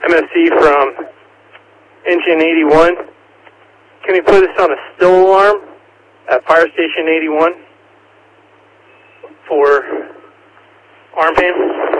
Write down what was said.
MSC from Engine 81. Can we put this on a still alarm at Fire Station 81 for arm pain?